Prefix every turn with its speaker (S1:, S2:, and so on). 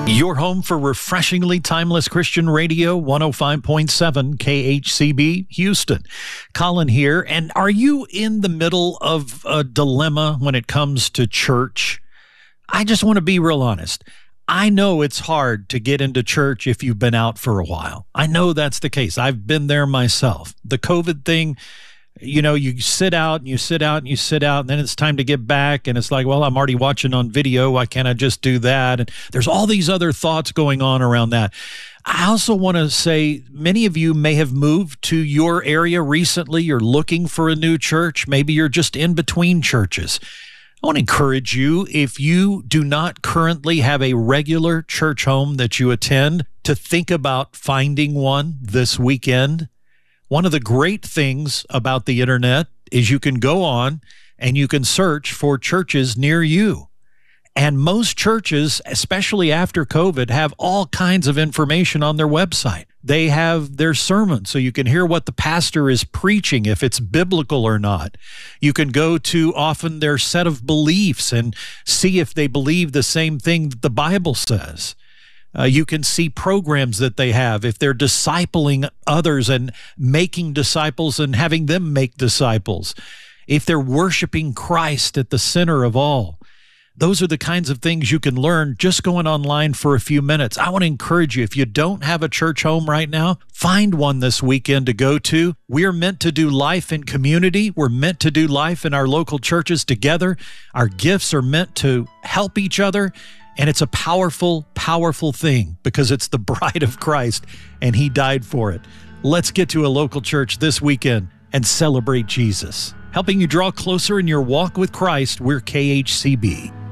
S1: Your home for refreshingly timeless Christian radio, 105.7 KHCB, Houston. Colin here. And are you in the middle of a dilemma when it comes to church? I just want to be real honest. I know it's hard to get into church if you've been out for a while. I know that's the case. I've been there myself. The COVID thing, you know, you sit out and you sit out and you sit out, and then it's time to get back. And it's like, well, I'm already watching on video. Why can't I just do that? And there's all these other thoughts going on around that. I also want to say many of you may have moved to your area recently. You're looking for a new church. Maybe you're just in between churches. I want to encourage you, if you do not currently have a regular church home that you attend, to think about finding one this weekend. One of the great things about the internet is you can go on and you can search for churches near you. And most churches, especially after COVID, have all kinds of information on their website. They have their sermons, so you can hear what the pastor is preaching, if it's biblical or not. You can go to often their set of beliefs and see if they believe the same thing that the Bible says. You can see programs that they have, if they're discipling others and making disciples and having them make disciples, if they're worshiping Christ at the center of all. Those are the kinds of things you can learn just going online for a few minutes. I want to encourage you, if you don't have a church home right now, find one this weekend to go to. We're meant to do life in community. We're meant to do life in our local churches together. Our gifts are meant to help each other. And it's a powerful, powerful thing because it's the bride of Christ and he died for it. Let's get to a local church this weekend and celebrate Jesus. Helping you draw closer in your walk with Christ, we're KHCB.